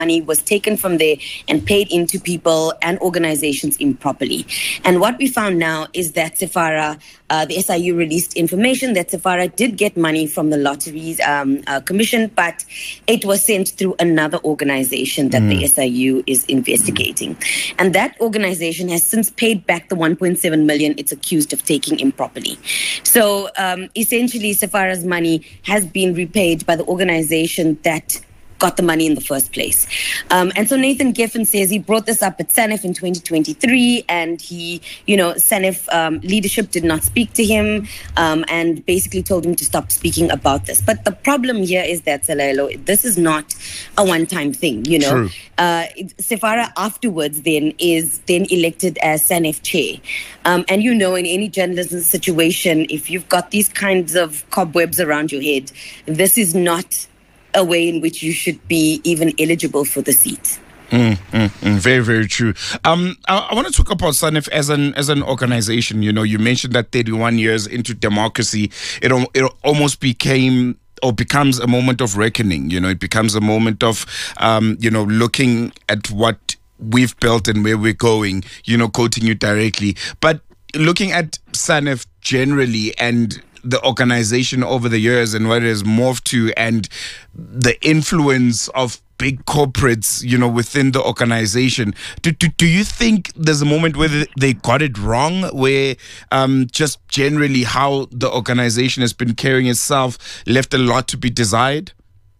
money was taken from there and paid into people and organizations improperly. And what we found now is that SAFARA, the SIU released information that SAFARA did get money from the Lotteries Commission, but it was sent through another organization that the SIU is investigating. And that organization has since paid back the 1.7 million it's accused of taking improperly. So essentially, SAFARA's money has been repaid by the organization that got the money in the first place. And so Nathan Geffen says he brought this up at SANEF in 2023, and SANEF leadership did not speak to him and basically told him to stop speaking about this. But the problem here is that, Salelo, this is not a one-time thing, True. SAFARA afterwards then is then elected as SANEF chair. And in any journalism situation, if you've got these kinds of cobwebs around your head, this is not a way in which you should be even eligible for the seat. Very, very true. I want to talk about SANEF as an organization. You mentioned that 31 years into democracy, it almost became or becomes a moment of reckoning. It becomes a moment of, looking at what we've built and where we're going, quoting you directly. But looking at SANEF generally and the organization over the years and what it has morphed to, and the influence of big corporates, within the organization. Do you think there's a moment where they got it wrong, where just generally how the organization has been carrying itself left a lot to be desired?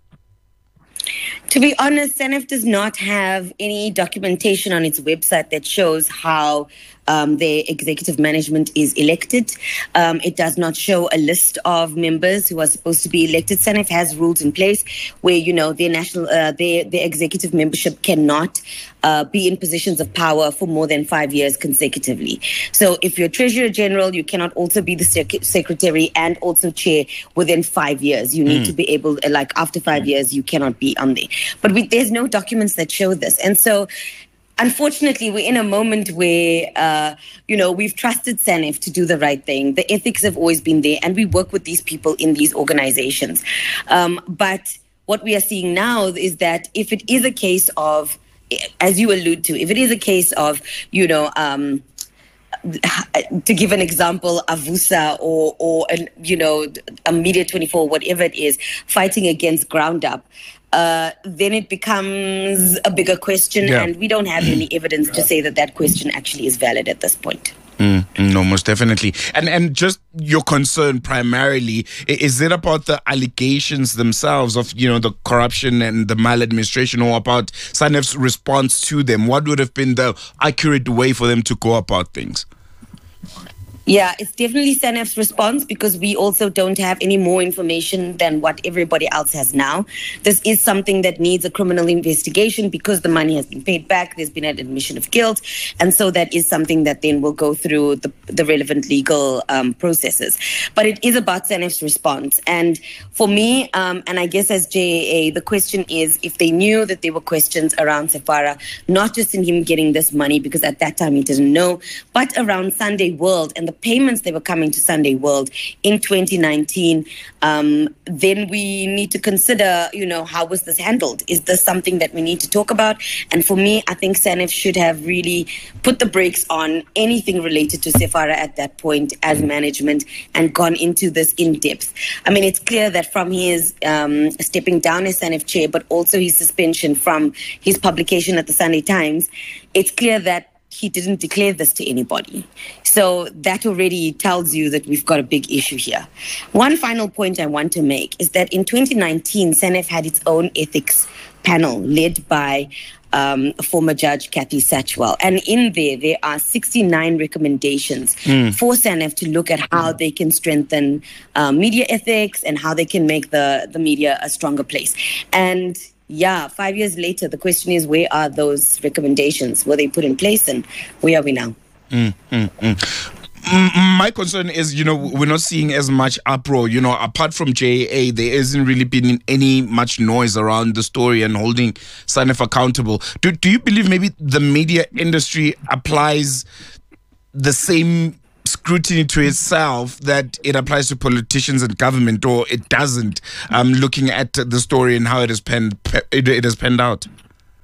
To be honest, SANEF does not have any documentation on its website that shows how their executive management is elected. It does not show a list of members who are supposed to be elected. SANEF has rules in place where, their executive membership cannot be in positions of power for more than 5 years consecutively. So if you're Treasurer General, you cannot also be the Secretary and also Chair within 5 years. You need to be able, after 5 years, you cannot be on there. But there's no documents that show this. And so unfortunately, we're in a moment where, we've trusted SANEF to do the right thing. The ethics have always been there, and we work with these people in these organizations. But what we are seeing now is that if it is a case of, as you allude to, if it is a case of, to give an example, Avusa or a Media 24, whatever it is, fighting against Ground Up, then it becomes a bigger question, and we don't have any evidence to say that question actually is valid at this point. No, most definitely. And just your concern primarily, is it about the allegations themselves of, the corruption and the maladministration, or about SANEF's response to them? What would have been the accurate way for them to go about things? Yeah, it's definitely SANEF's response, because we also don't have any more information than what everybody else has now. This is something that needs a criminal investigation because the money has been paid back. There's been an admission of guilt. And so that is something that then will go through the relevant legal processes. But it is about SANEF's response. And for me, and I guess as JAA, the question is if they knew that there were questions around SAFARA, not just in him getting this money, because at that time he didn't know, but around Sunday World and the payments that were coming to Sunday World in 2019, then we need to consider, how was this handled? Is this something that we need to talk about? And for me, I think SANEF should have really put the brakes on anything related to SAFARA at that point as management and gone into this in depth. I mean, it's clear that from his stepping down as SANEF chair, but also his suspension from his publication at the Sunday Times, it's clear that he didn't declare this to anybody. So that already tells you that we've got a big issue here. One final point I want to make is that in 2019, SANEF had its own ethics panel led by former Judge Kathy Satchwell. And in there are 69 recommendations for SANEF to look at how they can strengthen media ethics and how they can make the media a stronger place. And 5 years later, the question is, where are those recommendations? Were they put in place, and where are we now? My concern is, we're not seeing as much uproar. Apart from JAA, there hasn't really been any much noise around the story and holding SANEF accountable. Do you believe maybe the media industry applies the same scrutiny to itself that it applies to politicians and government, or it doesn't, looking at the story and how it has panned out?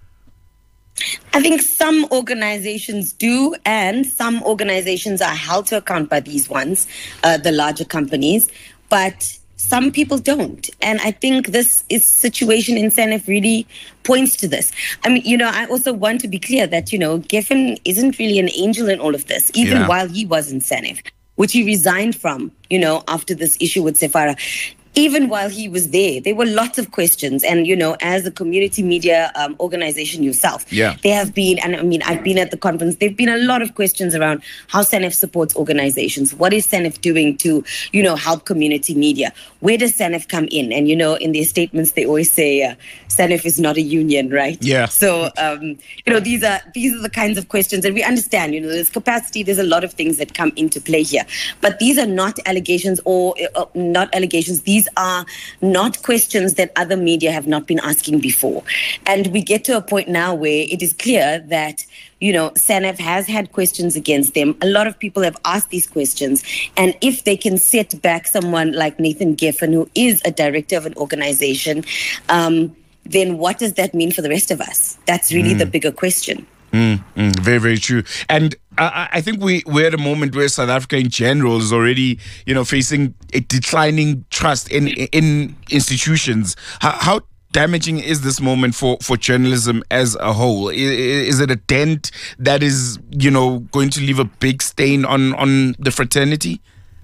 I think some organizations do, and some organizations are held to account by these ones, the larger companies, but some people don't. And I think this is situation in SANEF really points to this. I mean, I also want to be clear that, Geffen isn't really an angel in all of this, even while he was in SANEF, which he resigned from, after this issue with SEFARA. Even while he was there were lots of questions. And, as a community media organization yourself, there have been, and I mean, I've been at the conference, there have been a lot of questions around how SANEF supports organizations. What is SANEF doing to, help community media? Where does SANEF come in? And, in their statements, they always say SANEF is not a union, right? Yeah. So, these are the kinds of questions. And we understand, there's capacity, there's a lot of things that come into play here. But these are not allegations or not allegations. These are not questions that other media have not been asking before. And we get to a point now where it is clear that, SANEF has had questions against them. A lot of people have asked these questions. And if they can set back someone like Nathan Geffen, who is a director of an organization, then what does that mean for the rest of us? That's really the bigger question. Very, very true. And I think we're at a moment where South Africa in general is already, facing a declining trust in institutions. How damaging is this moment for journalism as a whole? Is it a dent that is, going to leave a big stain on the fraternity?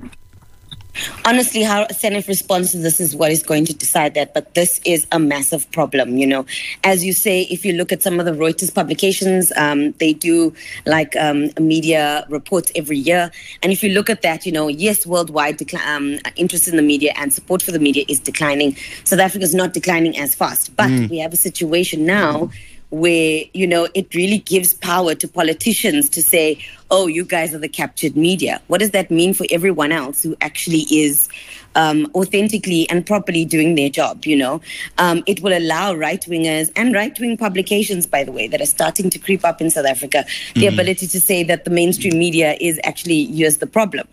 Honestly, how SANEF responds to this is what is going to decide that. But this is a massive problem, As you say, if you look at some of the Reuters publications, they do media reports every year. And if you look at that, yes, worldwide interest in the media and support for the media is declining. South Africa is not declining as fast. But we have a situation now where, it really gives power to politicians to say, oh, you guys are the captured media. What does that mean for everyone else who actually is authentically and properly doing their job, It will allow right-wingers and right-wing publications, by the way, that are starting to creep up in South Africa, the ability to say that the mainstream media is actually, here's the problem,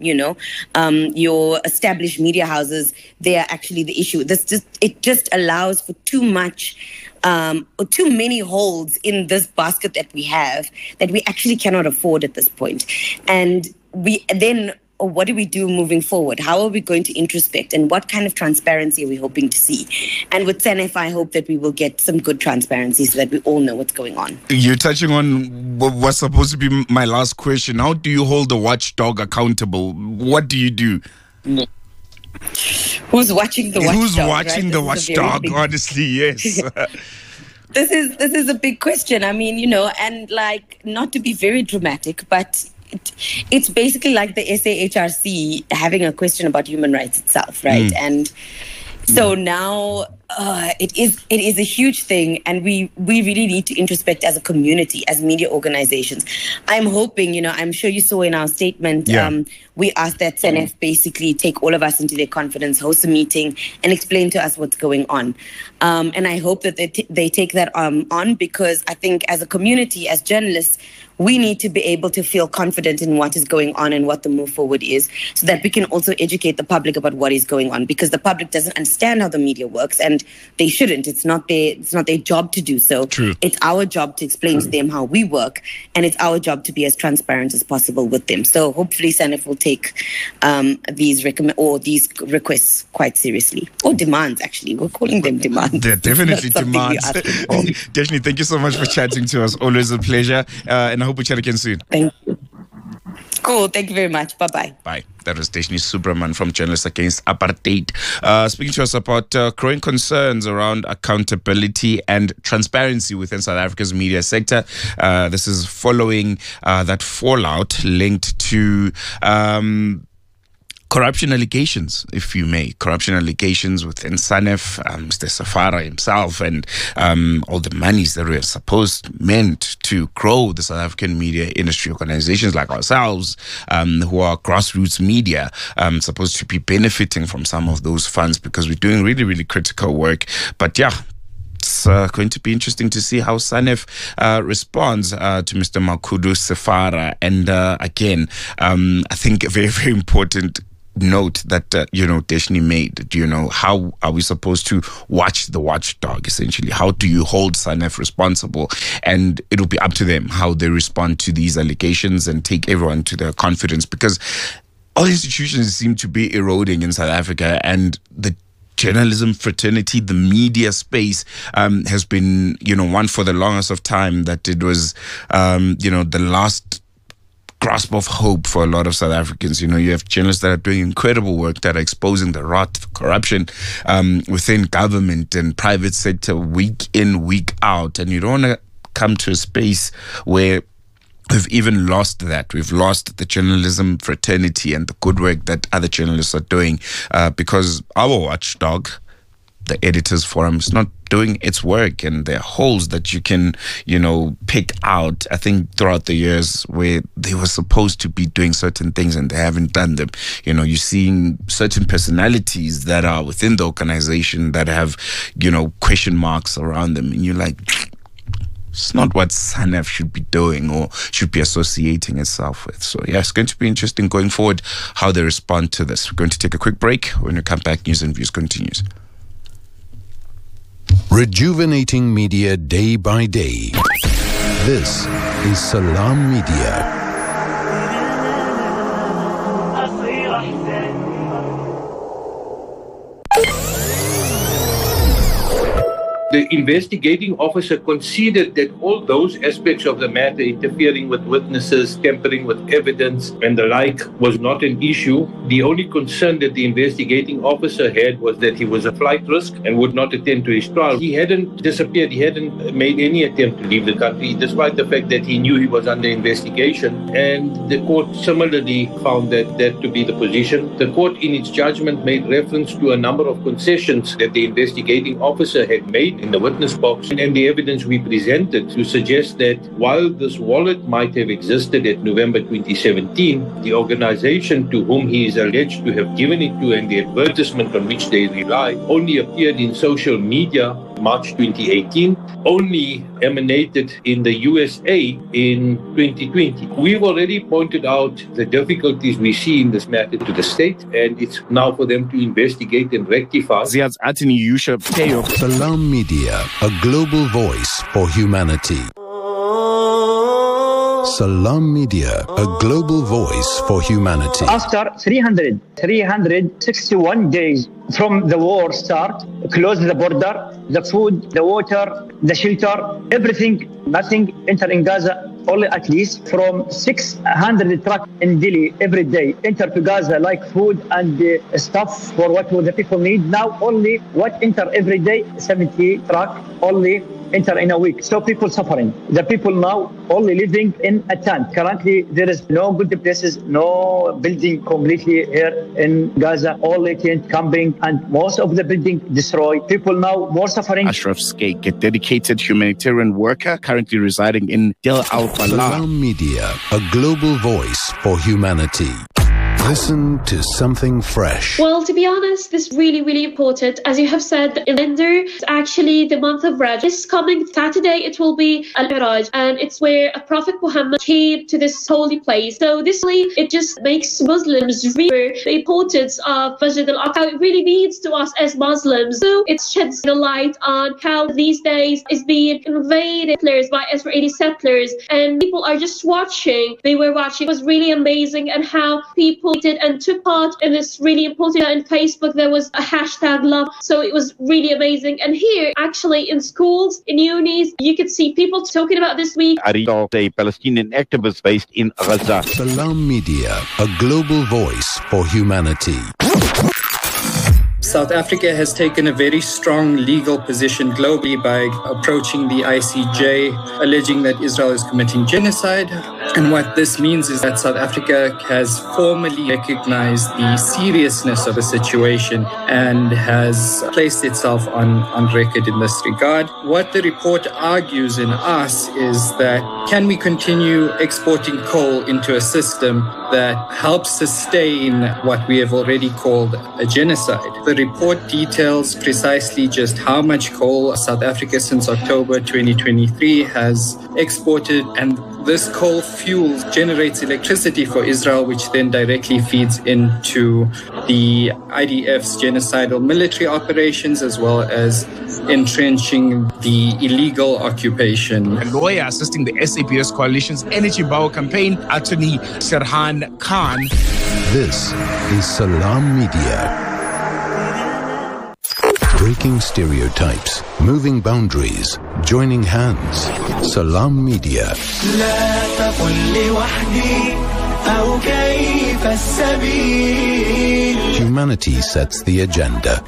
Your established media houses, they are actually the issue. It just allows for too much or too many holes in this basket that we have that we actually cannot afford at this point. And what do we do moving forward? How are we going to introspect, and what kind of transparency are we hoping to see? And with SANEF, I hope that we will get some good transparency so that we all know what's going on. You're touching on what's supposed to be my last question. How do you hold the watchdog accountable? What do you do? Who's watching the watchdog? Who's watching the watchdog? Honestly, yes. This is a big question. I mean, and not to be very dramatic, but it's basically like the SAHRC having a question about human rights itself, right? And so now it is a huge thing, and we really need to introspect as a community, as media organizations. I'm hoping, I'm sure you saw in our statement, we asked that SANEF basically take all of us into their confidence, host a meeting, and explain to us what's going on. And I hope that they take that on, because I think as a community, as journalists, we need to be able to feel confident in what is going on and what the move forward is, so that we can also educate the public about what is going on, because the public doesn't understand how the media works, and they shouldn't. It's not their job to do so. True. It's our job to explain to them how we work, and it's our job to be as transparent as possible with them. So hopefully SANEF will take these requests quite seriously, or demands. Actually, we're calling them demands. They're definitely demands. Definitely. Thank you so much for chatting to us. Always a pleasure, and I hope we chat again soon. Thank you. Cool. Thank you very much. Bye-bye. Bye. That was Deshni Subraman from Journalists Against Apartheid, speaking to us about growing concerns around accountability and transparency within South Africa's media sector. This is following that fallout linked to corruption allegations, if you may. Corruption allegations within SANEF, Mr. SEFARA himself, and all the monies that were meant to grow the South African media industry, organizations like ourselves, who are grassroots media, supposed to be benefiting from some of those funds, because we're doing really, really critical work. But yeah, it's going to be interesting to see how SANEF responds to Mr. Makhudzu SEFARA. And again, I think a very, very important note that Deshni made. How are we supposed to watch the watchdog, essentially? How do you hold SANEF responsible? And it'll be up to them how they respond to these allegations and take everyone to their confidence, because all institutions seem to be eroding in South Africa, and the journalism fraternity, the media space, has been, one for the longest of time that it was, the last grasp of hope for a lot of South Africans. You have journalists that are doing incredible work, that are exposing the rot of corruption within government and private sector week in, week out. And you don't want to come to a space where we've even lost that. We've lost the journalism fraternity and the good work that other journalists are doing, because our watchdog, the Editors Forum, is not doing its work, and there are holes that you can, pick out, I think, throughout the years where they were supposed to be doing certain things and they haven't done them. You're seeing certain personalities that are within the organization that have, question marks around them, and you're like, it's not what SANEF should be doing or should be associating itself with. So, yeah, it's going to be interesting going forward how they respond to this. We're going to take a quick break. When we come back, News and Views continues. Rejuvenating media day by day. This is Salam Media. The investigating officer considered that all those aspects of the matter, interfering with witnesses, tampering with evidence, and the like, was not an issue. The only concern that the investigating officer had was that he was a flight risk and would not attend to his trial. He hadn't disappeared. He hadn't made any attempt to leave the country, despite the fact that he knew he was under investigation. And the court similarly found that to be the position. The court, in its judgment, made reference to a number of concessions that the investigating officer had made in the witness box and the evidence we presented to suggest that while this wallet might have existed at November 2017, the organization to whom he is alleged to have given it to and the advertisement on which they rely only appeared in social media March 2018, only emanated in the USA in 2020. We've already pointed out the difficulties we see in this matter to the state, and it's now for them to investigate and rectify. Ziad's Anthony Yusha Peyo. Salam Media, a global voice for humanity. Salam Media, a global voice for humanity. After 361 days from the war start, close the border, the food, the water, the shelter, everything, nothing enter in Gaza. Only at least from 600 trucks in Delhi every day enter to Gaza, like food and stuff for what the people need. Now only what enter every day, 70 trucks only enter in a week. So people suffering. The people now only living in a tent. Currently, there is no good places, no building completely here in Gaza, only tent camping, and most of the building destroyed. People now more suffering. Ashraf Skeik, a dedicated humanitarian worker currently residing in Del Al-Balah. Salam Media, a global voice for humanity. Listen to something fresh. Well, to be honest, this is really, really important. As you have said, in Ender, it's actually the month of Rajab. This coming Saturday, it will be Al-Miraj, and it's where a Prophet Muhammad came to this holy place. So this really, it just makes Muslims realize the importance of Masjid al-Aqsa. It really means to us as Muslims. So it sheds the light on how these days is being invaded by Israeli settlers, and people are just watching. They were watching. It was really amazing, and how people and took part in this really important. On Facebook there was a hashtag love, so it was really amazing. And here actually in schools, in unis, you could see people talking about this week. Ariel, a Palestinian activist based in Gaza. Salam Media, a global voice for humanity. South Africa has taken a very strong legal position globally by approaching the ICJ, alleging that Israel is committing genocide. And what this means is that South Africa has formally recognized the seriousness of the situation and has placed itself on record in this regard. What the report argues in us is that can we continue exporting coal into a system that helps sustain what we have already called a genocide? The report details precisely just how much coal South Africa since October 2023 has exported, and This coal fuel generates electricity for Israel, which then directly feeds into the IDF's genocidal military operations, as well as entrenching the illegal occupation. A lawyer assisting the SAPS Coalition's Energy Power campaign, Attorney Sirhan Khan. This is Salam Media. Breaking stereotypes, moving boundaries, joining hands. Salam Media. Humanity sets the agenda.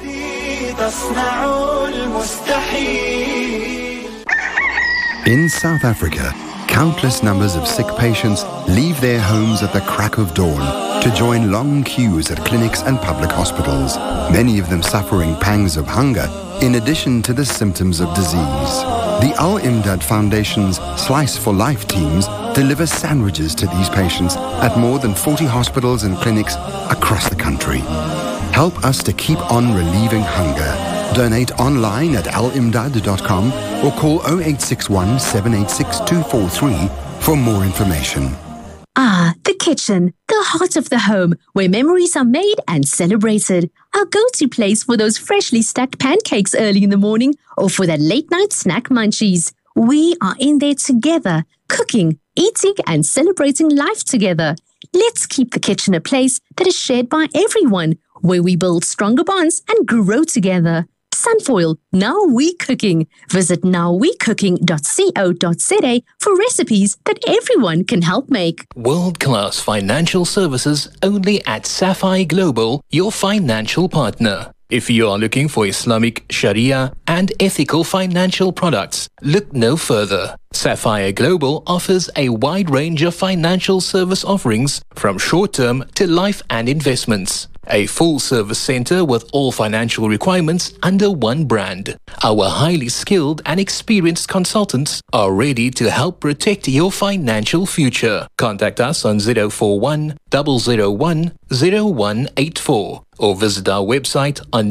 In South Africa, countless numbers of sick patients leave their homes at the crack of dawn to join long queues at clinics and public hospitals, many of them suffering pangs of hunger in addition to the symptoms of disease. The Al Imdad Foundation's Slice for Life teams deliver sandwiches to these patients at more than 40 hospitals and clinics across the country. Help us to keep on relieving hunger. Donate online at alimdad.com or call 0861 786 243 for more information. Ah, the kitchen, the heart of the home, where memories are made and celebrated. Our go-to place for those freshly stacked pancakes early in the morning or for that late-night snack munchies. We are in there together, cooking, eating and celebrating life together. Let's keep the kitchen a place that is shared by everyone, where we build stronger bonds and grow together. Sunfoil, Now We Cooking. Visit nowwecooking.co.za for recipes that everyone can help make. World-class financial services only at Sapphire Global, your financial partner. If you are looking for Islamic, Sharia and ethical financial products, look no further. Sapphire Global offers a wide range of financial service offerings from short-term to life and investments. A full-service center with all financial requirements under one brand. Our highly skilled and experienced consultants are ready to help protect your financial future. Contact us on 041 001 0184 or visit our website on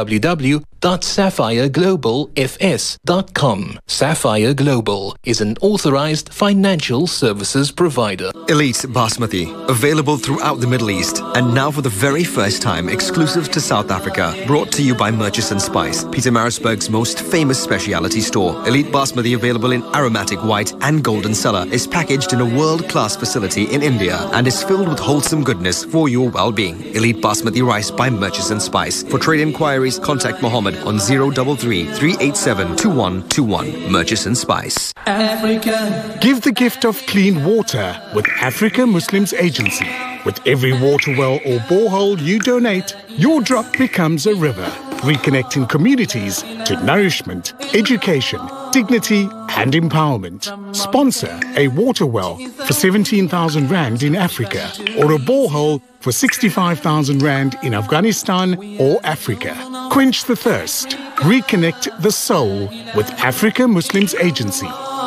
www.sapphireglobalfs.com. Sapphire Global is an authorized financial services provider. Elite Basmati, available throughout the Middle East and now for the very first time exclusive to South Africa. Brought to you by Murchison Spice, Pietermaritzburg's most famous specialty store. Elite Basmati, available in aromatic white and golden cellar, is packaged in a world-class facility in India and is filled with wholesome goodness for your well-being. Elite Basmati rice by Murchison Spice. For trade inquiries, contact Mohammed on 033 387 2121. Murchison Spice. Africa. Give the gift of clean water with Africa Muslims Agency. With every water well or borehole you donate, your drop becomes a river, reconnecting communities to nourishment, education, dignity and empowerment. Sponsor a water well for 17,000 Rand in Africa or a borehole for 65,000 Rand in Afghanistan or Africa. Quench the thirst. Reconnect the soul with Africa Muslims Agency.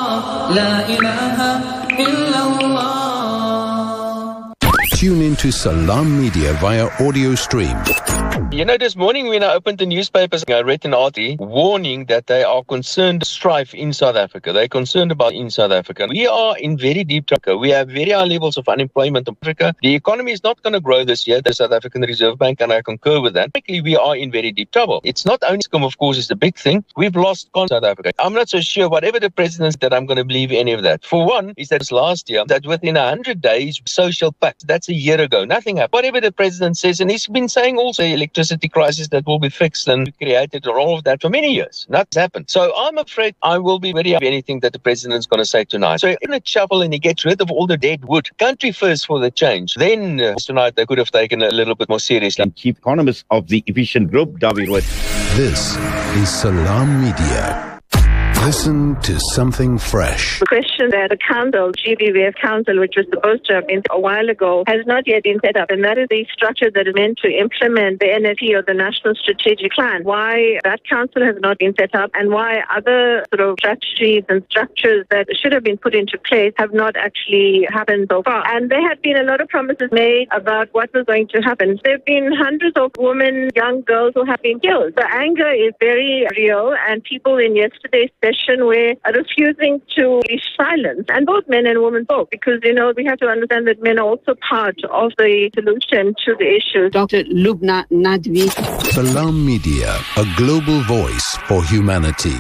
Tune into Salam Media via audio stream. You know, this morning when I opened the newspapers, I read an article warning that they are concerned strife in South Africa. They're concerned about in South Africa. We are in very deep trouble. We have very high levels of unemployment in Africa. The economy is not going to grow this year, the South African Reserve Bank, and I concur with that. Frankly, we are in very deep trouble. It's not only income, of course, is the big thing. We've lost South Africa. I'm not so sure, whatever the president, that I'm going to believe any of that. For one, is that last year, that within 100 days, social pact, that's a year ago, nothing happened. Whatever the president says, and he's been saying also electricity crisis that will be fixed and created, and all of that for many years. Nothing's happened. So I'm afraid I will be very happy anything that the president's going to say tonight. So in a shuffle and he gets rid of all the dead wood. Country first for the change. Then tonight they could have taken a little bit more seriously. Chief Economist of the Efficient Group, David Roy. This is Salam Media. Listen to something fresh. The question that the council, GBVF Council, which was supposed to have been a while ago, has not yet been set up. And that is the structure that is meant to implement the NSP or the National Strategic Plan. Why that council has not been set up and why other sort of strategies and structures that should have been put into place have not actually happened so far. And there had been a lot of promises made about what was going to happen. There have been hundreds of women, young girls who have been killed. The anger is very real, and people in yesterday's session position where refusing to be silent, and both men and women both, because, we have to understand that men are also part of the solution to the issue. Dr. Lubna Nadvi. Salam Media, a global voice for humanity.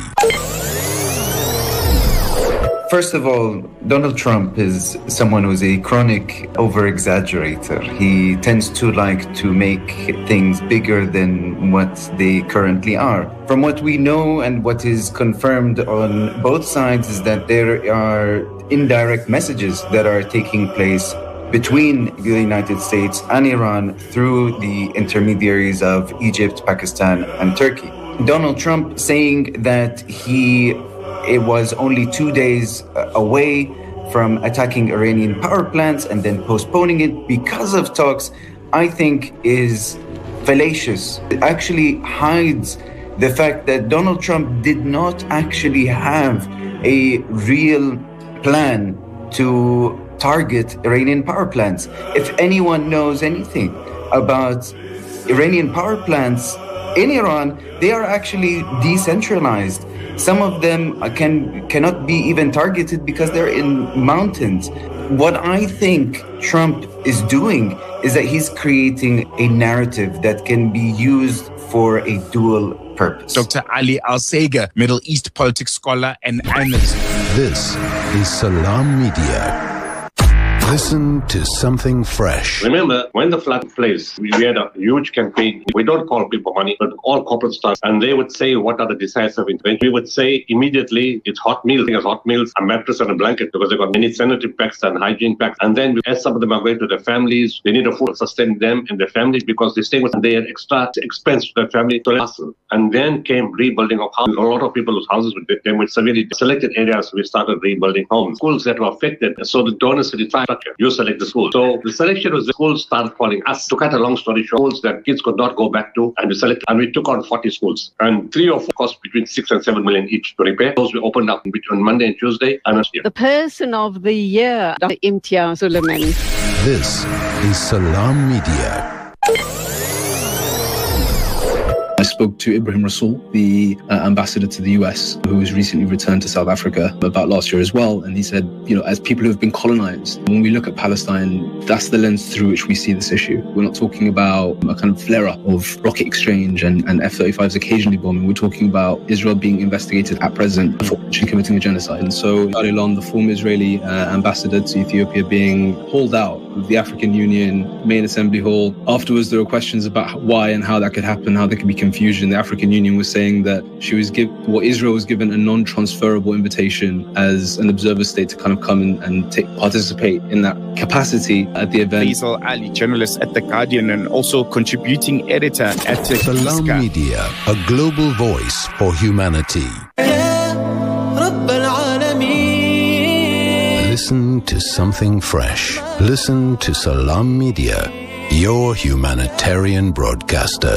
First of all, Donald Trump is someone who's a chronic over-exaggerator. He tends to like to make things bigger than what they currently are. From what we know and what is confirmed on both sides is that there are indirect messages that are taking place between the United States and Iran through the intermediaries of Egypt, Pakistan, and Turkey. Donald Trump saying that it was only 2 days away from attacking Iranian power plants and then postponing it because of talks, I think is fallacious. It actually hides the fact that Donald Trump did not actually have a real plan to target Iranian power plants. If anyone knows anything about Iranian power plants in Iran, they are actually decentralized. Some of them cannot be even targeted because they're in mountains. What I think Trump is doing is that he's creating a narrative that can be used for a dual purpose. Dr. Ali Al-Sega, Middle East politics scholar and analyst. This is Salam Media. Listen to something fresh. Remember, when the flood took place, we had a huge campaign. We don't call people money, but all corporate stars. And they would say, what are the decisive interventions? We would say immediately, it's hot meals. It's hot meals, a mattress and a blanket, because they've got many sanitary packs and hygiene packs. And then as some of them are going to their families, they need a food to sustain them and their families because they stay with them. They had extra expense to their family to hustle. And then came rebuilding of houses. A lot of people's houses were severely selected areas. We started rebuilding homes. Schools that were affected. So the donors decided, you select the school. So the selection was the schools started calling us. To cut a long story short, schools that kids could not go back to, and we selected, and we took on 40 schools. And 3 or 4 cost between 6 and 7 million each to repair. Those we opened up between Monday and Tuesday. And the person of the year, Dr. Imtiaz Soleimani. This is Salam Media. I spoke to Ibrahim Rasool, the ambassador to the US, who has recently returned to South Africa about last year as well. And he said, as people who have been colonized, when we look at Palestine, that's the lens through which we see this issue. We're not talking about a kind of flare-up of rocket exchange and F-35s occasionally bombing. We're talking about Israel being investigated at present for actually committing a genocide. And so Arilan, the former Israeli ambassador to Ethiopia, being hauled out of the African Union main assembly hall. Afterwards, there were questions about why and how that could happen, how there could be confusion. The African Union was saying that Israel was given a non-transferable invitation as an observer state to kind of come and participate in that capacity at the event. Faisal Ali, journalist at The Guardian and also contributing editor at Salam Media, a global voice for humanity. Listen to something fresh. Listen to Salam Media, your humanitarian broadcaster.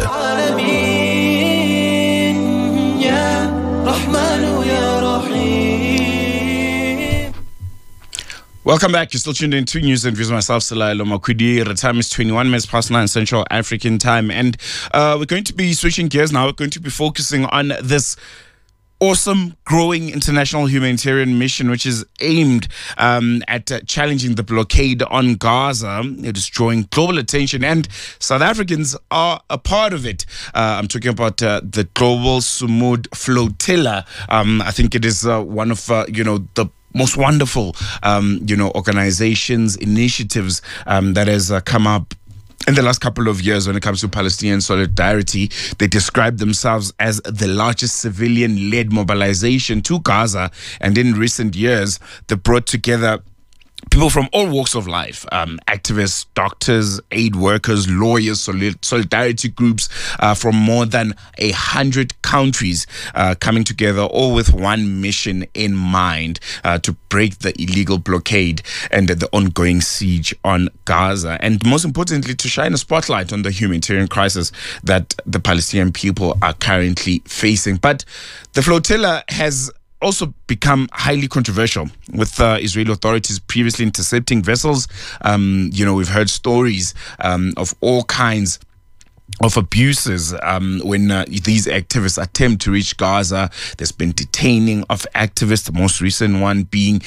Welcome back. You're still tuned in to News and Views. Myself, Salah Lomakwidi. The time is 21 minutes past 9 Central African time. And we're going to be switching gears now. We're going to be focusing on this awesome, growing international humanitarian mission, which is aimed at challenging the blockade on Gaza. It is drawing global attention, and South Africans are a part of it. I'm talking about the Global Sumud Flotilla. I think it is one of the most wonderful organizations, initiatives that has come up in the last couple of years when it comes to Palestinian solidarity. They describe themselves as the largest civilian-led mobilization to Gaza, and in recent years, they brought together people from all walks of life, activists, doctors, aid workers, lawyers, solidarity groups from more than 100 countries coming together, all with one mission in mind, to break the illegal blockade and the ongoing siege on Gaza. And most importantly, to shine a spotlight on the humanitarian crisis that the Palestinian people are currently facing. But the flotilla has also become highly controversial, with Israeli authorities previously intercepting vessels. We've heard stories of all kinds of abuses when these activists attempt to reach Gaza. There's been detaining of activists, the most recent one being,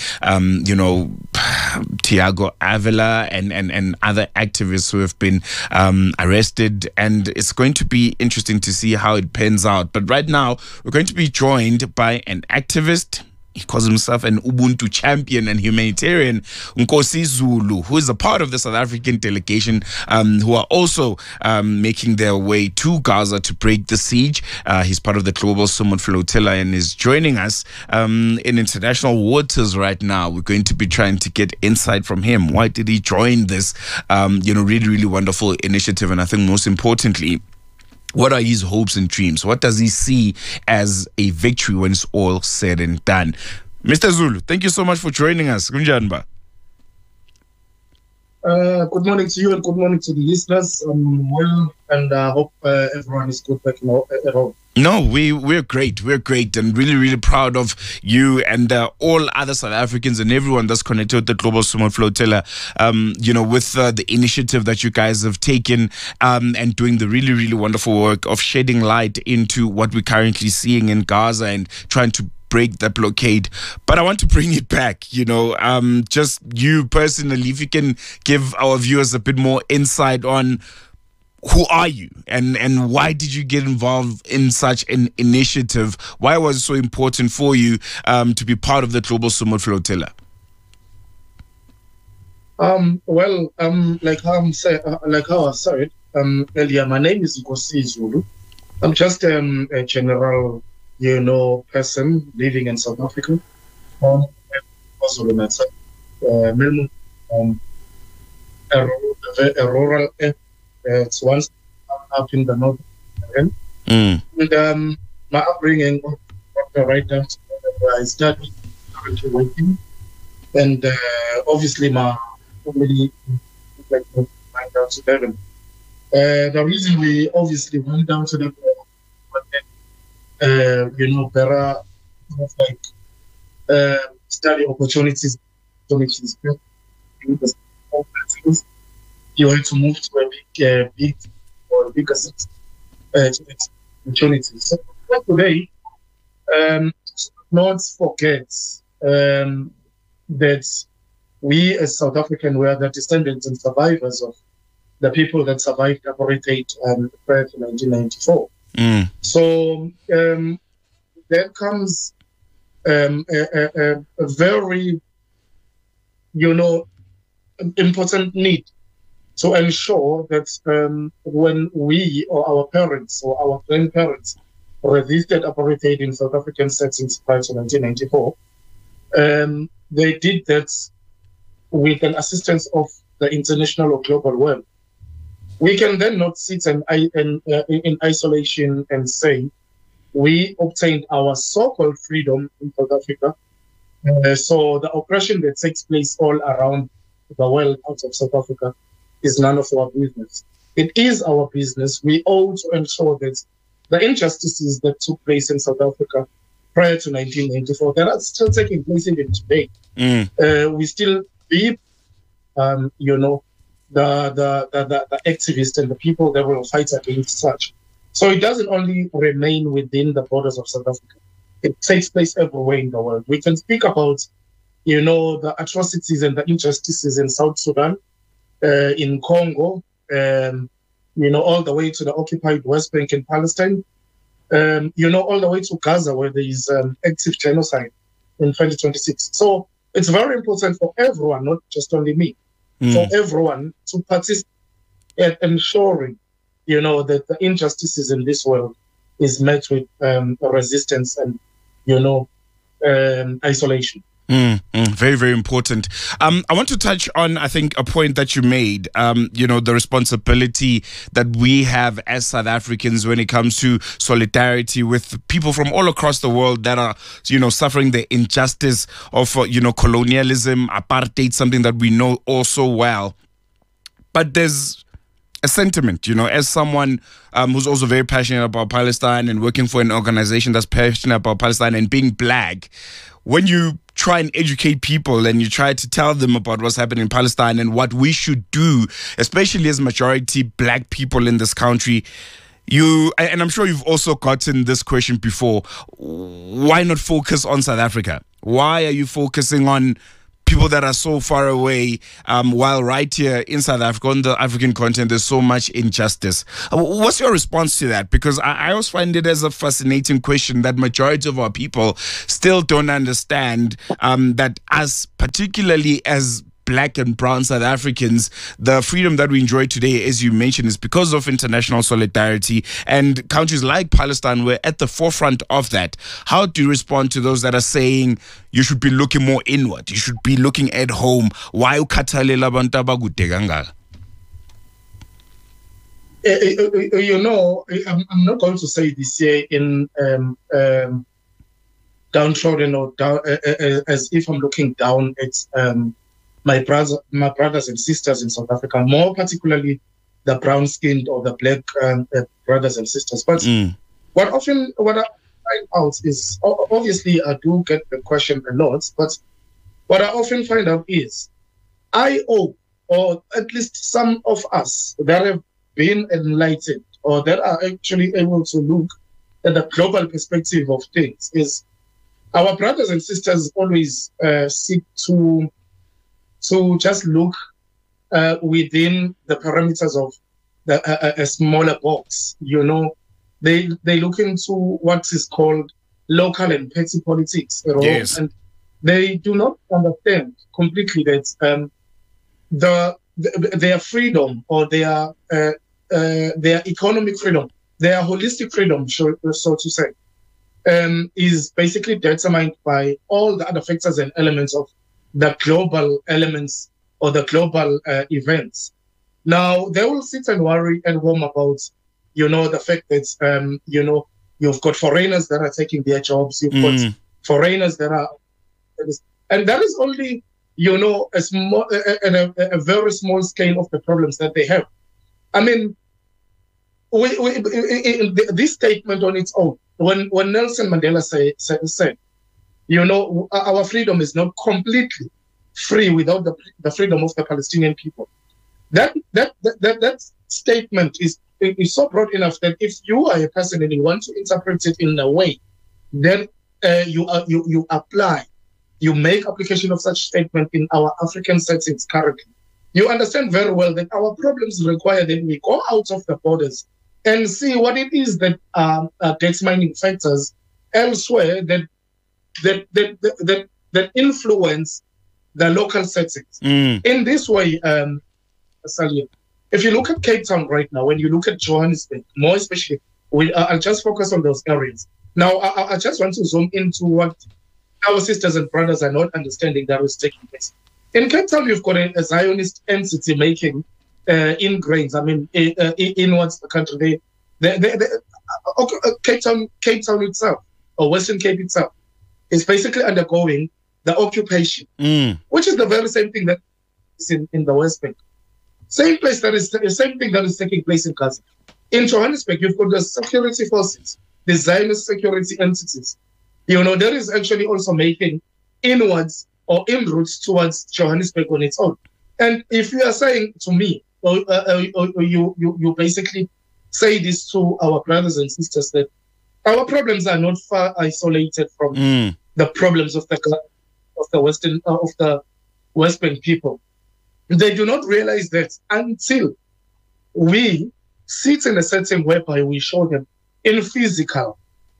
Tiago Avila and other activists who have been arrested. And it's going to be interesting to see how it pans out. But right now, we're going to be joined by an activist. He calls himself an Ubuntu champion and humanitarian, Nkosi Zulu, who is a part of the South African delegation, who are also making their way to Gaza to break the siege. He's part of the Global Summon Flotilla and is joining us in international waters right now. We're going to be trying to get insight from him. Why did he join this, really, really wonderful initiative? And I think most importantly, what are his hopes and dreams? What does he see as a victory when it's all said and done? Mr. Zulu, thank you so much for joining us. Kunjanba. Good morning to you and good morning to the listeners. Well, and I hope everyone is good back at home. No, we're great. We're great and really, really proud of you and all other South Africans and everyone that's connected with the Global Summon Flotilla, with the initiative that you guys have taken and doing the really, really wonderful work of shedding light into what we're currently seeing in Gaza and trying to break the blockade. But I want to bring it back, just you personally, if you can give our viewers a bit more insight on who are you and why did you get involved in such an initiative? Why was it so important for you to be part of the Global Summon Flotilla? Like how I said earlier, my name is Nkosi Zulu. I'm just a general, person living in South Africa. A rural it's once up in the north. And my upbringing, right now, I started currently working, and obviously my family went down to Durban. The reason we obviously went down to Durban, better study opportunities. You want to move to a big or bigger opportunities. So today, not forget that we as South African, we are the descendants and survivors of the people that survived apartheid prior to 1994. So there comes a very, important need to ensure that when we or our parents or our grandparents resisted apartheid in South African settings prior to 1994, they did that with an assistance of the international or global world. We can then not sit in isolation and say we obtained our so-called freedom in South Africa. So the oppression that takes place all around the world out of South Africa is none of our business. It is our business. We owe to ensure that the injustices that took place in South Africa prior to 1994, that are still taking place even today. We still be, the activists and the people that will fight against such. So it doesn't only remain within the borders of South Africa. It takes place everywhere in the world. We can speak about, the atrocities and the injustices in South Sudan, in Congo, all the way to the occupied West Bank in Palestine, all the way to Gaza, where there is active genocide in 2026. So it's very important for everyone, not just only me, for everyone to participate in ensuring, that the injustices in this world is met with resistance and, isolation. Very, very important. I want to touch on, I think, a point that you made, the responsibility that we have as South Africans when it comes to solidarity with people from all across the world that are, suffering the injustice of, colonialism, apartheid, something that we know all so well. But there's a sentiment, as someone who's also very passionate about Palestine and working for an organization that's passionate about Palestine and being black, when you try and educate people and you try to tell them about what's happening in Palestine and what we should do, especially as majority black people in this country, and I'm sure you've also gotten this question before, why not focus on South Africa? Why are you focusing on people that are so far away, while right here in South Africa, on the African continent, there's so much injustice? What's your response to that? Because I always find it as a fascinating question that majority of our people still don't understand, that us, particularly as Black and brown South Africans, the freedom that we enjoy today, as you mentioned, is because of international solidarity, and countries like Palestine were at the forefront of that. How do you respond to those that are saying you should be looking more inward, you should be looking at home? Why ukhathalela abantu abakude kangaka? I'm not going to say this year in downtrodden or down, as if I'm looking down at my brothers and sisters in South Africa, more particularly the brown-skinned or the black brothers and sisters. But what I find out is, obviously I do get the question a lot, but what I often find out is, I owe, or at least some of us that have been enlightened or that are actually able to look at the global perspective of things, is our brothers and sisters always seek to just look within the parameters of a smaller box. They look into what is called local and petty politics, yes. And they do not understand completely that their freedom or their economic freedom, their holistic freedom, so to say, is basically determined by all the other factors and elements of the global elements or the global events. Now, they will sit and worry at home about, the fact that, you've got foreigners that are taking their jobs, you've got foreigners that are, and that is only, a small, a very small scale of the problems that they have. I mean, this statement on its own, when Nelson Mandela said, our freedom is not completely free without the freedom of the Palestinian people. That statement is so broad enough that if you are a person and you want to interpret it in a way, then you apply, you make application of such statement in our African settings currently. You understand very well that our problems require that we go out of the borders and see what it is that are determining factors elsewhere that influence the local settings. In this way, Salia, if you look at Cape Town right now, when you look at Johannesburg, more especially, I'll just focus on those areas. Now, I just want to zoom into what our sisters and brothers are not understanding that was taking place. In Cape Town, you've got a Zionist entity making ingrains. I mean, inwards the country. Cape Town itself, or Western Cape itself, is basically undergoing the occupation, which is the very same thing that is in the West Bank. Same thing that is taking place in Gaza. In Johannesburg, you've got the security forces, the Zionist security entities. There is actually also making inwards or inroads towards Johannesburg on its own. And if you are saying to me, or you basically say this to our brothers and sisters, that our problems are not far isolated from the problems of the West Bank people. They do not realize that until we sit in a setting whereby we show them in physical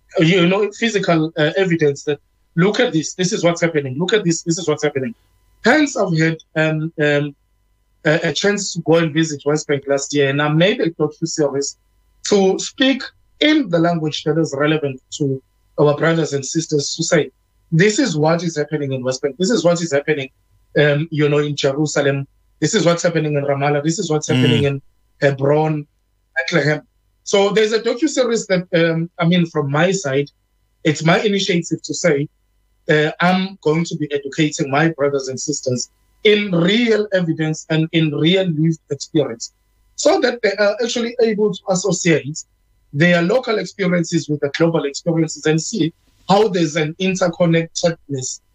evidence that, look at this is what's happening, look at this is what's happening. Hence, I've had a chance to go and visit West Bank last year, and I made a docu-series to speak in the language that is relevant to our brothers and sisters, to say, this is what is happening in West Bank, this is what is happening in Jerusalem, this is what's happening in Ramallah, this is what's happening in Hebron, Bethlehem. So there's a docu-series that, from my side, it's my initiative to say, I'm going to be educating my brothers and sisters in real evidence and in real lived experience, so that they are actually able to associate their local experiences with the global experiences and see how there's an interconnectedness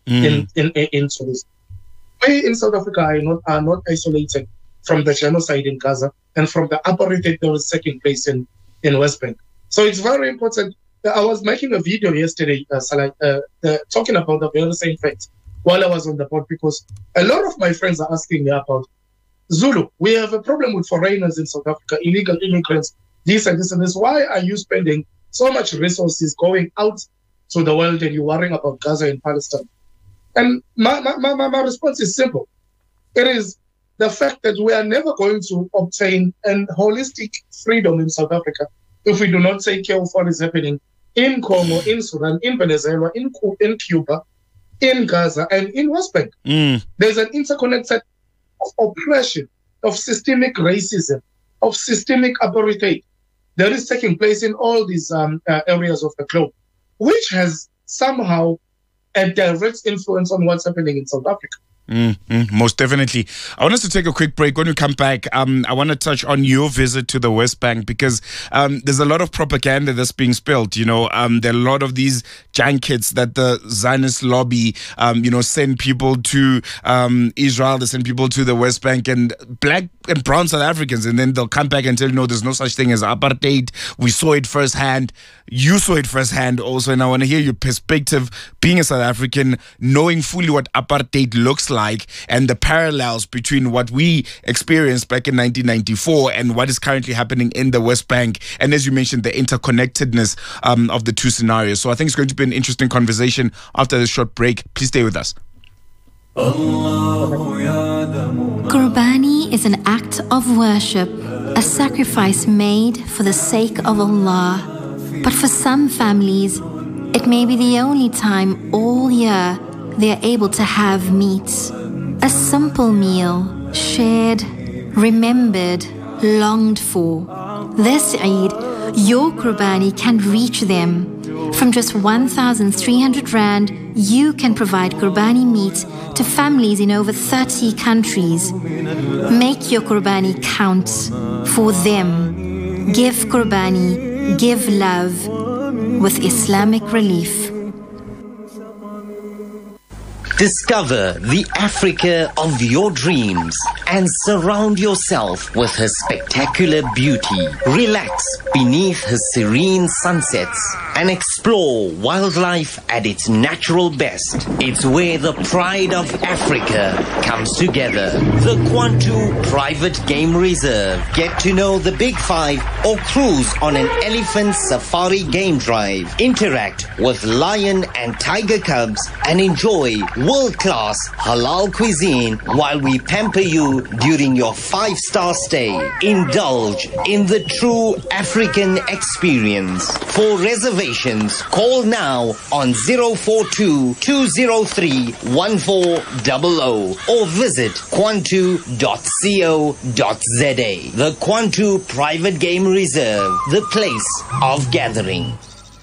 into this. We in South Africa are not isolated from the genocide in Gaza and from the apartheid that was taking place in West Bank. So it's very important. I was making a video yesterday, talking about the very same fact while I was on the board, because a lot of my friends are asking me about Zulu. We have a problem with foreigners in South Africa, illegal immigrants, this and this and this. Why are you spending so much resources going out to the world and you're worrying about Gaza and Palestine? And my response is simple. It is the fact that we are never going to obtain a holistic freedom in South Africa if we do not take care of what is happening in Congo, in Sudan, in Venezuela, in Cuba, in Gaza, and in West Bank. There's an interconnected of oppression, of systemic racism, of systemic apartheid that is taking place in all these areas of the globe, which has somehow a direct influence on what's happening in South Africa. Most definitely. I want us to take a quick break. When we come back, I want to touch on your visit to the West Bank, because there's a lot of propaganda that's being spilled. There are a lot of these junkets that the Zionist lobby, send people to Israel, they send people to the West Bank, and black and brown South Africans, and then they'll come back and tell you, no, there's no such thing as apartheid. We saw it firsthand. You saw it firsthand also, and I want to hear your perspective, being a South African, knowing fully what apartheid looks like and the parallels between what we experienced back in 1994 and what is currently happening in the West Bank, and as you mentioned, the interconnectedness of the two scenarios. So I think it's going to be an interesting conversation after this short break. Please stay with us. Qurbani is an act of worship, a sacrifice made for the sake of Allah. But for some families, it may be the only time all year they are able to have meat. A simple meal, shared, remembered, longed for. This Eid, your Qurbani can reach them. From just 1,300 Rand, you can provide Qurbani meat to families in over 30 countries. Make your Qurbani count for them. Give Qurbani, give love with Islamic Relief. Discover the Africa of your dreams and surround yourself with her spectacular beauty. Relax beneath her serene sunsets and explore wildlife at its natural best. It's where the pride of Africa comes together. The Kwantu Private Game Reserve. Get to know the Big Five or cruise on an elephant safari game drive. Interact with lion and tiger cubs and enjoy world-class halal cuisine while we pamper you during your 5-star stay. Indulge in the true African experience. For reservations, call now on 042-203-1400 or visit kwantu.co.za. The Kwantu Private Game Reserve, the place of gathering.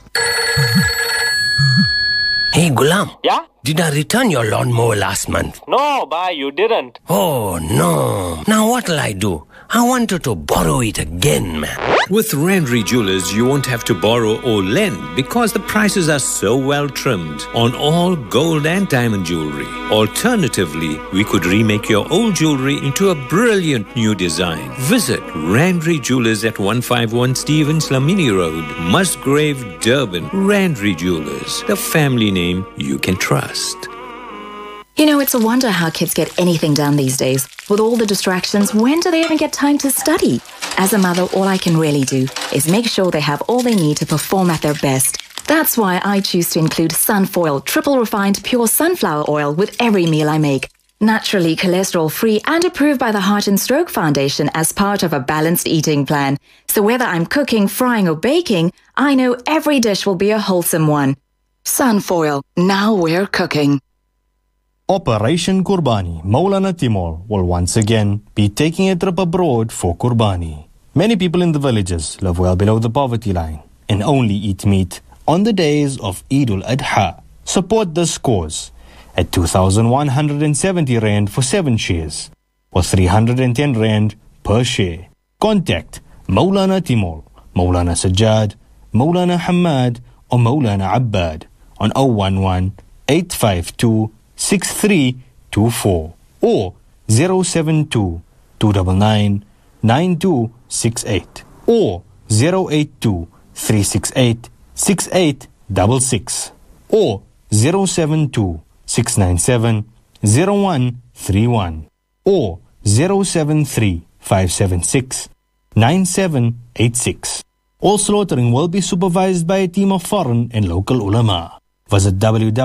Hey, Gulam. Yeah? Did I return your lawnmower last month? No, bye, you didn't. Oh, no. Now what'll I do? I wanted to borrow it again, man. With Randry Jewelers, you won't have to borrow or lend because the prices are so well trimmed on all gold and diamond jewelry. Alternatively, we could remake your old jewelry into a brilliant new design. Visit Randry Jewelers at 151 Stevens Lamini Road, Musgrave, Durban. Randry Jewelers, the family name you can trust. You know, it's a wonder how kids get anything done these days. With all the distractions, when do they even get time to study? As a mother, all I can really do is make sure they have all they need to perform at their best. That's why I choose to include Sunfoil triple refined pure sunflower oil with every meal I make. Naturally cholesterol-free and approved by the Heart and Stroke Foundation as part of a balanced eating plan. So whether I'm cooking, frying or baking, I know every dish will be a wholesome one. Sunfoil, now we're cooking. Operation Qurbani, Maulana Timur will once again be taking a trip abroad for Qurbani. Many people in the villages live well below the poverty line and only eat meat on the days of Eid al-Adha. Support this cause at 2,170 Rand for 7 shares or 310 Rand per share. Contact Maulana Timur, Maulana Sajjad, Maulana Hamad or Maulana Abbad on 011 852-6324 or 072-299-9268 or 082-368-6866 or 072-697-0131 or 073-576-9786. All slaughtering will be supervised by a team of foreign and local ulama. Visit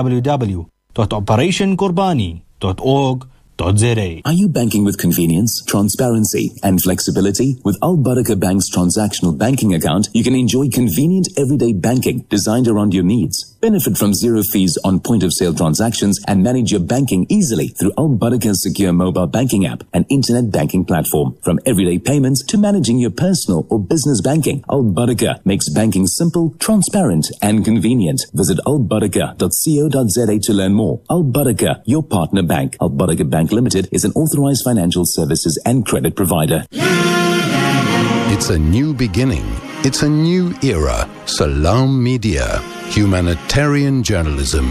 www.operationqurbani.org.za. Are you banking with convenience, transparency, and flexibility? With Al Barakah Bank's transactional banking account, you can enjoy convenient everyday banking designed around your needs. Benefit from zero fees on point-of-sale transactions and manage your banking easily through Al Barakah's secure mobile banking app and internet banking platform. From everyday payments to managing your personal or business banking, Al Barakah makes banking simple, transparent, and convenient. Visit albarakah.co.za to learn more. Al Barakah, your partner bank. Al Barakah Bank Limited is an authorized financial services and credit provider. It's a new beginning. It's a new era. Salam Media. Humanitarian journalism.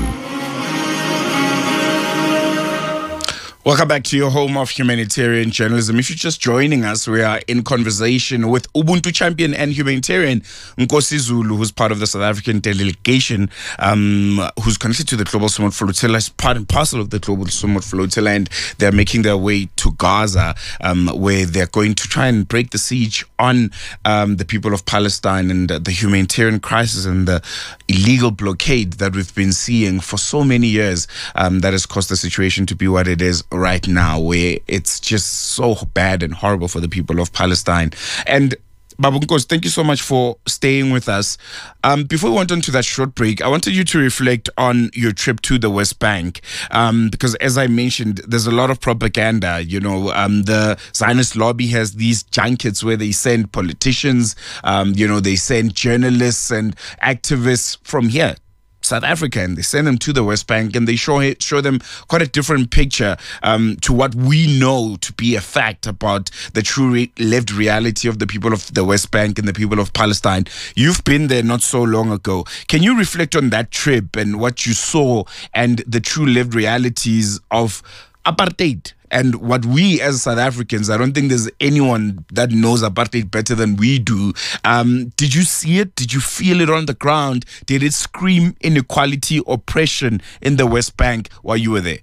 Welcome back to your home of humanitarian journalism. If you're just joining us, we are in conversation with Ubuntu champion and humanitarian Nkosi Zulu, who's part of the South African delegation, who's connected to the Global Summit Flotilla, is part and parcel of the Global Summit Flotilla, and they're making their way to Gaza, where they're going to try and break the siege on the people of Palestine and the humanitarian crisis and the illegal blockade that we've been seeing for so many years, that has caused the situation to be what it is right now, where it's just so bad and horrible for the people of Palestine. And Babu Nkosi, thank you so much for staying with us. Before we went on to that short break, I wanted you to reflect on your trip to the West Bank, because as I mentioned, there's a lot of propaganda. You know, the Zionist lobby has these junkets where they send politicians, they send journalists and activists from here, South Africa, and they send them to the West Bank, and they show them quite a different picture to what we know to be a fact about the true lived reality of the people of the West Bank and the people of Palestine. You've been there not so long ago. Can you reflect on that trip and what you saw and the true lived realities of apartheid? And what we as South Africans, I don't think there's anyone that knows apartheid better than we do. Did you see it? Did you feel it on the ground? Did it scream inequality, oppression in the West Bank while you were there?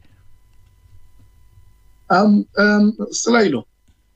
Selailo,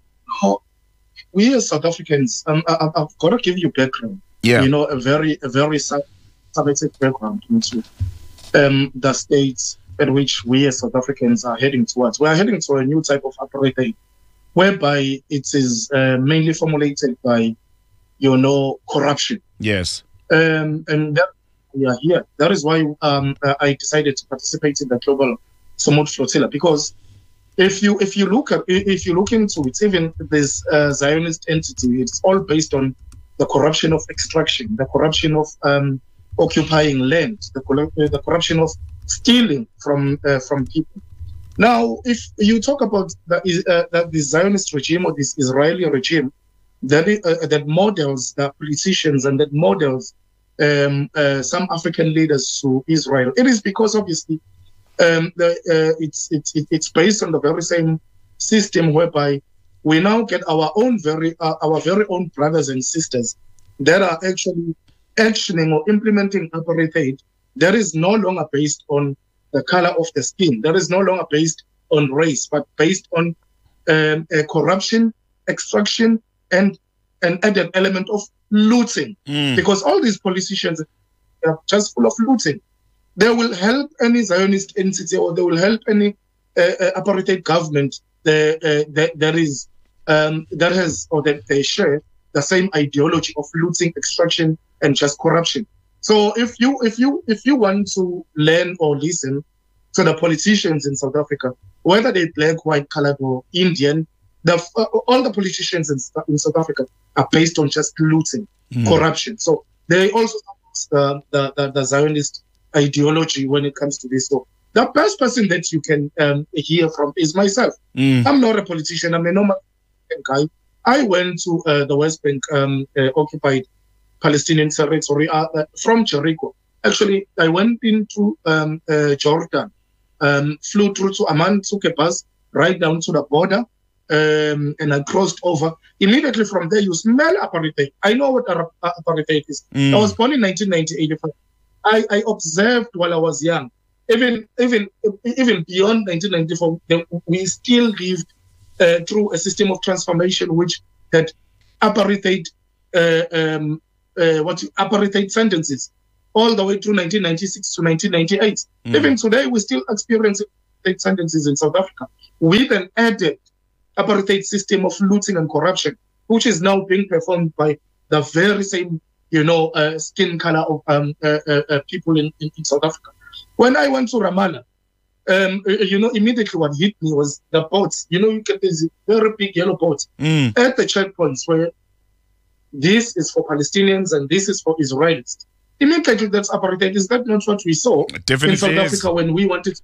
we as South Africans, I've got to give you background. Yeah. You know, a very Semitic background into the states at which we as South Africans are heading towards. We are heading to a new type of apartheid, whereby it is mainly formulated by, corruption. Yes. And that we are here. That is why I decided to participate in the Global Summit Flotilla, because if you look into it, even this Zionist entity, it's all based on the corruption of extraction, the corruption of occupying land, the corruption of stealing from people. Now, if you talk about the Zionist regime or this Israeli regime, that models the politicians and that models some African leaders to Israel, it is because obviously it's based on the very same system whereby we now get our very own brothers and sisters that are actually actioning or implementing apartheid. That is no longer based on the color of the skin. That is no longer based on race, but based on corruption, extraction, and an added element of looting. Because all these politicians are just full of looting. They will help any Zionist entity, or they will help any apartheid government that they share the same ideology of looting, extraction, and just corruption. So if you want to learn or listen to the politicians in South Africa, whether they're black, white, colored, or Indian, all the politicians in South Africa are based on just looting, corruption. So they also support the Zionist ideology when it comes to this. So the best person that you can hear from is myself. I'm not a politician. I'm a normal guy. I went to the West Bank occupied Palestinian territory from Jericho. Actually, I went into Jordan, flew through to Amman, took a bus right down to the border, and I crossed over. Immediately from there, you smell apartheid. I know what apartheid is. I was born in 1998. I observed while I was young. Even beyond 1994, we still lived through a system of transformation which had apartheid apartheid sentences all the way through 1996 to 1998. Even today, we still experience apartheid sentences in South Africa. We then added apartheid system of looting and corruption, which is now being performed by the very same, skin color of people in South Africa. When I went to Ramallah, immediately what hit me was the boats. You get these very big yellow boats at the checkpoints where this is for Palestinians and this is for Israelis. Immediately, that's apartheid. Is that not what we saw in South Africa when we wanted,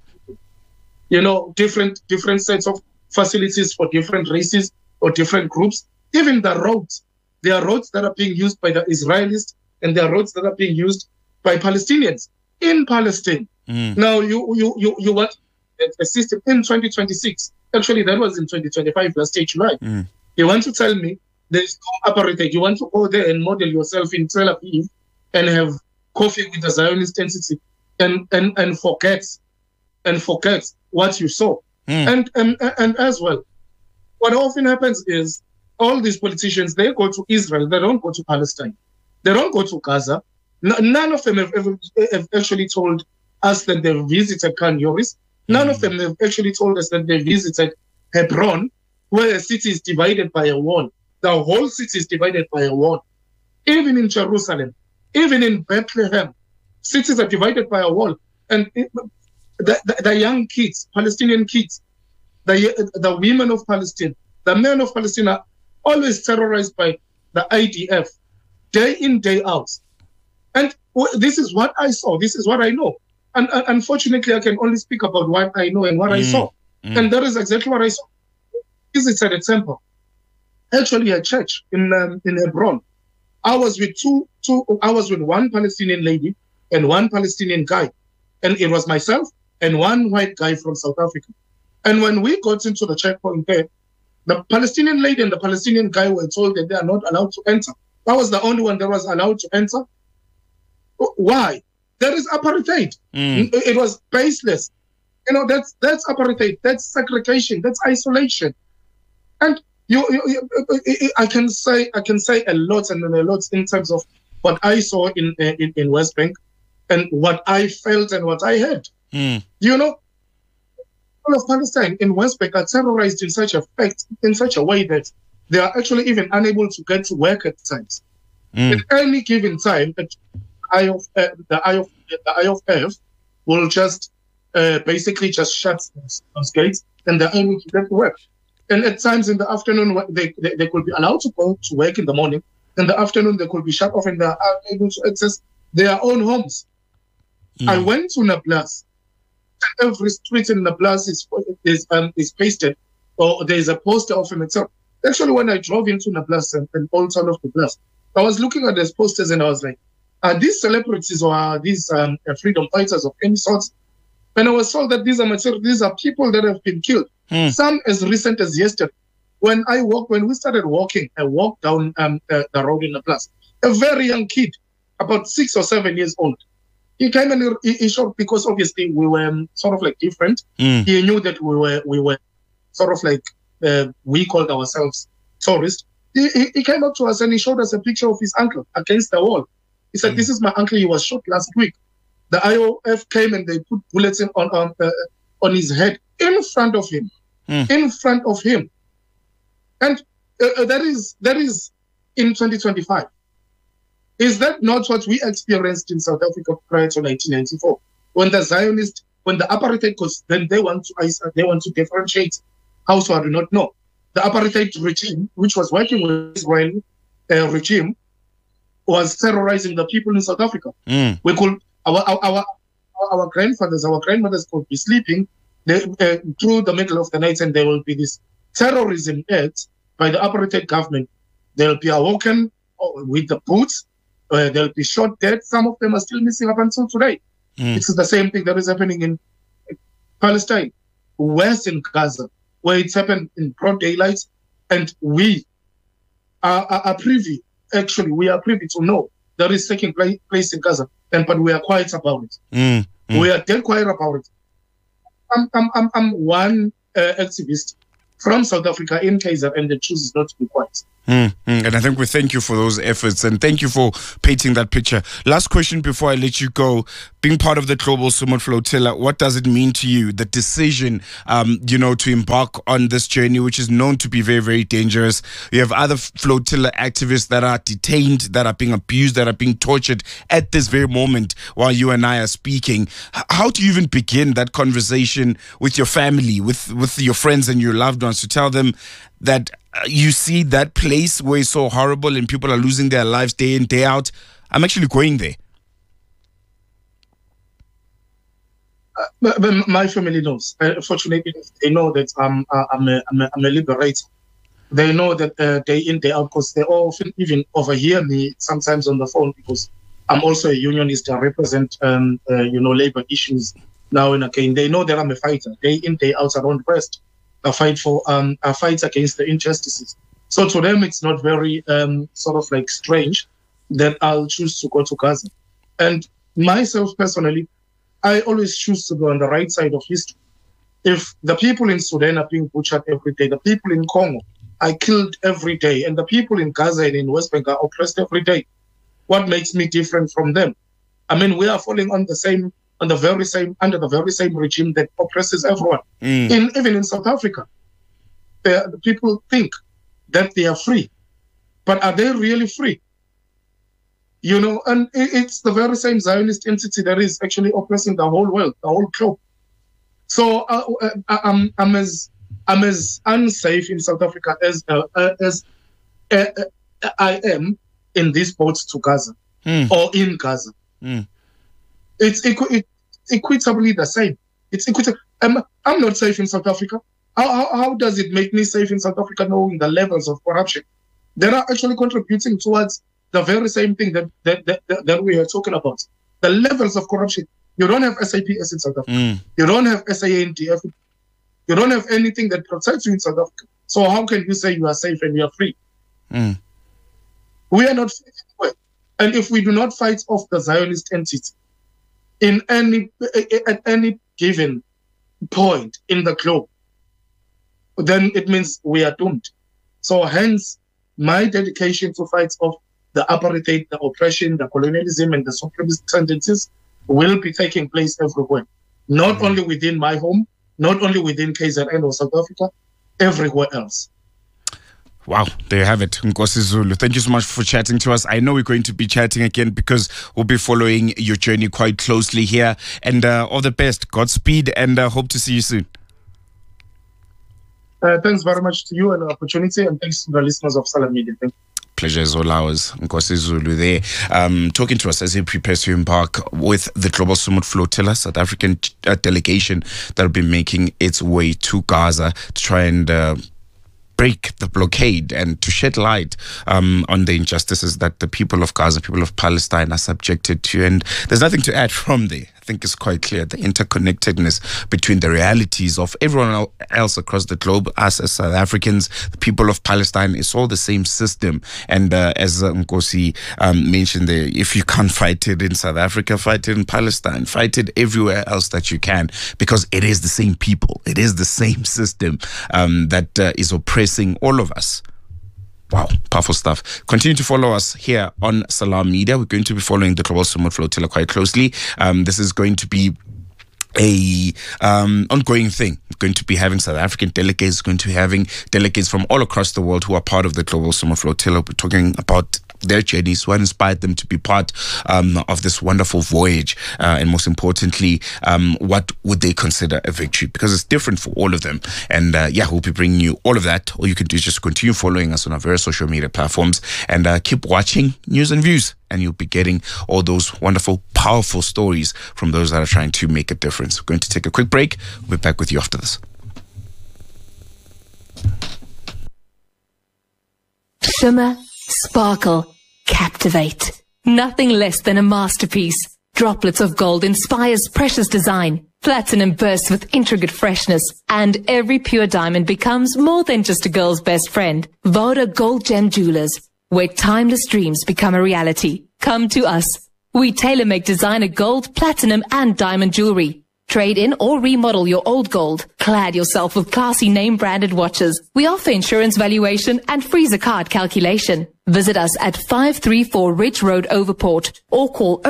different sets of facilities for different races or different groups? Even the roads, there are roads that are being used by the Israelis and there are roads that are being used by Palestinians in Palestine. Now, you want a system in 2026. Actually, that was in 2025, last July. You want to tell me there's no apartheid. You want to go there and model yourself in Tel Aviv and have coffee with the Zionist entity and forget what you saw. And as well, what often happens is all these politicians, they go to Israel. They don't go to Palestine. They don't go to Gaza. None of them have actually told us that they visited Khan Yunis. None of them have actually told us that they visited Hebron, where a city is divided by a wall. The whole city is divided by a wall. Even in Jerusalem, even in Bethlehem, cities are divided by a wall. And the young kids, Palestinian kids, the women of Palestine, the men of Palestine are always terrorized by the IDF, day in, day out. And this is what I saw. This is what I know. And unfortunately, I can only speak about what I know and what I saw. And that is exactly what I saw. It's at a temple, actually a church in Hebron. I was with one Palestinian lady and one Palestinian guy. And it was myself and one white guy from South Africa. And when we got into the checkpoint there, the Palestinian lady and the Palestinian guy were told that they are not allowed to enter. I was the only one that was allowed to enter. Why? There is apartheid. It was baseless. That's apartheid. That's segregation. That's isolation. And I can say a lot and a lot in terms of what I saw in West Bank and what I felt and what I heard. All of Palestine in West Bank are terrorized in such a way that they are actually even unable to get to work at times. At any given time, the IOF will just basically just shut those gates and they're able to get to work. And at times in the afternoon, they could be allowed to go to work in the morning. In the afternoon, they could be shut off and they are able to access their own homes. I went to Nablus. Every street in Nablus is pasted, or there is a poster of him itself. Actually, when I drove into Nablus and Old Town of Nablus, I was looking at those posters and I was like, are these celebrities or are these freedom fighters of any sort? And I was told that these are people that have been killed. Some as recent as yesterday. When we started walking, I walked down the road in Nablus. A very young kid, about 6 or 7 years old. He came and he showed, because obviously we were sort of like different. He knew that we were sort of like, we called ourselves tourists. He came up to us and he showed us a picture of his uncle against the wall. He said, this is my uncle, he was shot last week. The IOF came and they put bullets on his head in front of him. In front of him. And that is in 2025. Is that not what we experienced in South Africa prior to 1994? When the Zionists, when the apartheid, because then they want to differentiate. How so? I do not know. The apartheid regime, which was working with Israel regime, was terrorizing the people in South Africa. We could our grandmothers could be sleeping through the middle of the night, and there will be this terrorism act by the apartheid government. They'll be awoken with the boots they'll be shot dead. Some of them are still missing up until today. It's the same thing that is happening in Palestine, west in Gaza, where it's happened in broad daylight, and we are privy. Actually, we are privy to know that is taking place in Gaza, but we are quiet about it. We are dead quiet about it. I'm one activist from South Africa in KZN, and the truth is not to be quiet. And I think we thank you for those efforts, and thank you for painting that picture. Last question before I let you go. Being part of the Global Sumud Flotilla, what does it mean to you, the decision, to embark on this journey, which is known to be very, very dangerous? You have other flotilla activists that are detained, that are being abused, that are being tortured at this very moment while you and I are speaking. How do you even begin that conversation with your family, with your friends and your loved ones, to tell them that you see that place where it's so horrible and people are losing their lives day in, day out? I'm actually going there. But my family knows. Fortunately, they know that I'm a liberator. They know that day in, day out, because they often even overhear me sometimes on the phone, because I'm also a unionist. I represent, labor issues now and again. They know that I'm a fighter. Day in, day out, I don't rest. I fight against the injustices. So to them, it's not very strange that I'll choose to go to Gaza. And myself personally, I always choose to go on the right side of history. If the people in Sudan are being butchered every day, the people in Congo are killed every day, and the people in Gaza and in West Bank are oppressed every day, what makes me different from them? I mean, we are falling under the very same regime that oppresses everyone. Even in South Africa, the people think that they are free, but are they really free? And it's the very same Zionist entity that is actually oppressing the whole world, the whole globe. So I'm as unsafe in South Africa as I am in this boat to Gaza or in Gaza. It's equitably the same. It's equitable. I'm not safe in South Africa. How does it make me safe in South Africa, knowing the levels of corruption that are actually contributing towards the very same thing that we are talking about? The levels of corruption. You don't have SAPS in South Africa. You don't have SANDF. You don't have anything that protects you in South Africa. So how can you say you are safe and you are free? We are not free anywhere. And if we do not fight off the Zionist entity at any given point in the globe, then it means we are doomed. So hence, my dedication to fight off the apartheid, the oppression, the colonialism, and the supremacist tendencies will be taking place everywhere. Not only within my home, not only within KZN or South Africa, everywhere else. Wow, there you have it. Nkosi Zulu, thank you so much for chatting to us. I know we're going to be chatting again because we'll be following your journey quite closely here. And all the best. Godspeed, and hope to see you soon. Thanks very much to you and the opportunity, and thanks to the listeners of Salam Media. Thank you. Pleasure is all ours. Nkosi Zulu there, talking to us as he prepares to embark with the Global Sumud Flotilla, South African delegation that will be making its way to Gaza to try and break the blockade and to shed light on the injustices that the people of Gaza, people of Palestine are subjected to. And there's nothing to add from there. I think it's quite clear, the interconnectedness between the realities of everyone else across the globe, us as South Africans, the people of Palestine. It's all the same system. And as Nkosi mentioned there, if you can't fight it in South Africa, fight it in Palestine, fight it everywhere else that you can, because it is the same people, it is the same system that is oppressing all of us. Wow, powerful stuff. Continue to follow us here on Salam Media. We're going to be following the Global Sumud Flotilla quite closely. This is going to be a ongoing thing. We're going to be having South African delegates, going to be having delegates from all across the world who are part of the Global Sumud Flotilla. We're talking about their journeys, what inspired them to be part of this wonderful voyage, and most importantly, what would they consider a victory, because it's different for all of them. And we'll be bringing you all of that. All you can do is just continue following us on our various social media platforms and keep watching News and Views, and you'll be getting all those wonderful, powerful stories from those that are trying to make a difference. We're going to take a quick break. We'll be back with you after this. Shimmer, sparkle, captivate. Nothing less than a masterpiece. Droplets of gold inspires precious design. Platinum bursts with intricate freshness. And every pure diamond becomes more than just a girl's best friend. Voda Gold Gem Jewelers, where timeless dreams become a reality. Come to us. We tailor-make designer gold, platinum and diamond jewelry. Trade in or remodel your old gold. Clad yourself with classy name-branded watches. We offer insurance valuation and freezer card calculation. Visit us at 534 Ridge Road, Overport, or call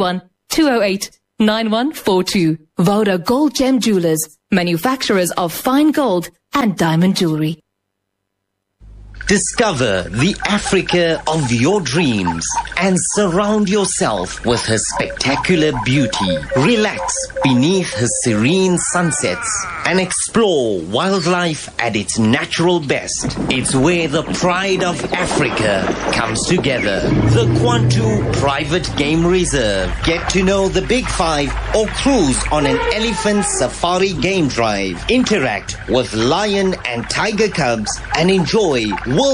031-208-9142. Voda Gold Gem Jewelers, manufacturers of fine gold and diamond jewelry. Discover the Africa of your dreams and surround yourself with her spectacular beauty. Relax beneath her serene sunsets and explore wildlife at its natural best. It's where the pride of Africa comes together. The Kwantu Private Game Reserve. Get to know the Big Five or cruise on an elephant safari game drive. Interact with lion and tiger cubs and enjoy